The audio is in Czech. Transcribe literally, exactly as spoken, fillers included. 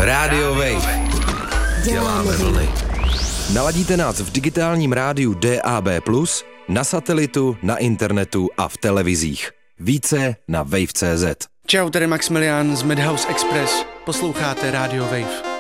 Radio Wave. Děláme vlny. Naladíte nás v digitálním rádiu D A B plus, na satelitu, na internetu a v televizích. Více na wave tečka cé zet. Čau, tady Maximilián z Madhouse Express. Posloucháte Radio Wave.